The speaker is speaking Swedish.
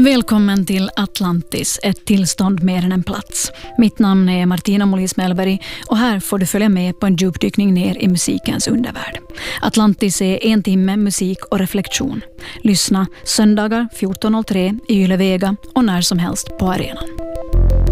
Välkommen till Atlantis, ett tillstånd mer än en plats. Mitt namn är Martina Molis-Melberg och här får du följa med på en djupdykning ner i musikens undervärld. Atlantis är 1 timme musik och reflektion. Lyssna söndagar 14.03 i Yle Vega och när som helst på arenan.